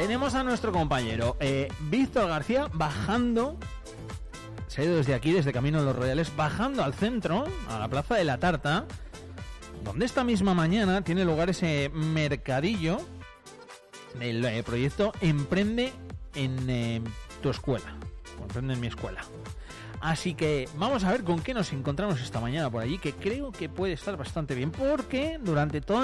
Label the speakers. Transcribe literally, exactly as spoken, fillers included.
Speaker 1: tenemos a nuestro compañero eh, Víctor García bajando, se ha ido desde aquí, desde Camino de los Royales, bajando al centro, a la Plaza de la Tarta, donde esta misma mañana tiene lugar ese mercadillo del eh, proyecto Emprende en eh, tu escuela, o Emprende en mi escuela. Así que vamos a ver con qué nos encontramos esta mañana por allí, que creo que puede estar bastante bien, porque durante toda